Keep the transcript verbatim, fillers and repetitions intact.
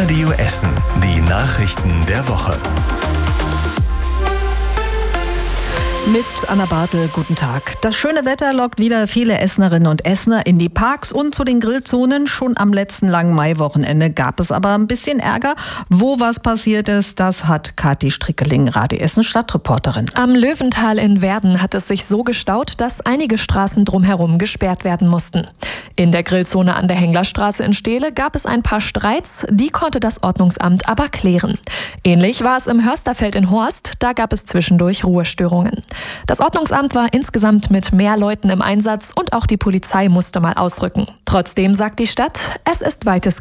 Radio Essen. Die Nachrichten der Woche. Mit Anna Bartel, guten Tag. Das schöne Wetter lockt wieder viele Essenerinnen und Essener in die Parks und zu den Grillzonen. Schon am letzten langen Maiwochenende gab es aber ein bisschen Ärger. Wo was passiert ist, das hat Kathi Strickeling, Radio Essen Stadtreporterin. Am Löwental in Werden hat es sich so gestaut, dass einige Straßen drumherum gesperrt werden mussten. In der Grillzone an der Henglerstraße in Steele gab es ein paar Streits, die konnte das Ordnungsamt aber klären. Ähnlich war es im Hörsterfeld in Horst, da gab es zwischendurch Ruhestörungen. Das Ordnungsamt war insgesamt mit mehr Leuten im Einsatz und auch die Polizei musste mal ausrücken. Trotzdem sagt die Stadt, es ist weitestgehend